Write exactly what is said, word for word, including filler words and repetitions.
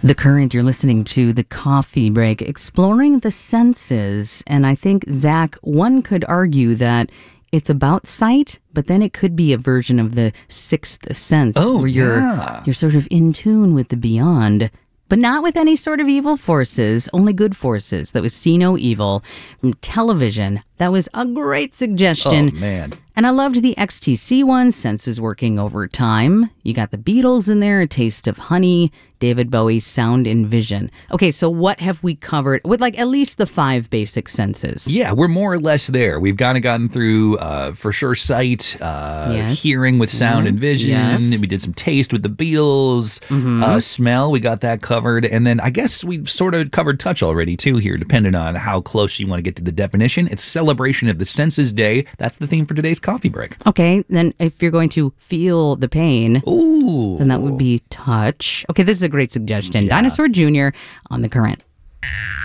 The Current, you're listening to The Coffee Break, exploring the senses. And I think, Zach, one could argue that it's about sight, but then it could be a version of the sixth sense, oh, where you're, yeah. you're sort of in tune with the beyond. But not with any sort of evil forces, only good forces. That was See No Evil from Television. That was a great suggestion. Oh, man. And I loved the X T C one, Senses Working Over Time. You got the Beatles in there, A Taste of Honey, David Bowie's Sound and Vision. Okay, so what have we covered with like at least the five basic senses? Yeah, we're more or less there. We've kind of gotten through, uh, for sure, sight, uh, Yes. hearing with sound Yeah. and vision. Yes. We did some taste with the Beatles. Mm-hmm. Uh, smell, we got that covered. And then I guess we sort of covered touch already, too, here, depending on how close you want to get to the definition. It's Celebration of the Senses Day. That's the theme for today's coffee break. Okay, then if you're going to feel the pain, Ooh. then that would be touch. Okay, this is a great suggestion. Dinosaur Junior on The Current.